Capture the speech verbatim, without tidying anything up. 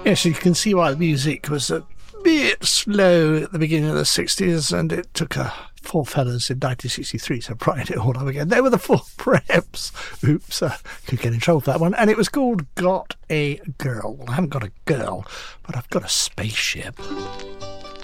Yes, you can see why the music was a bit slow at the beginning of the sixties, and it took uh, four fellas in nineteen sixty-three to brighten it all up again. They were the Four Preps. Oops, uh, could get in trouble for that one. And it was called Got a Girl. Well, I haven't got a girl, but I've got a spaceship.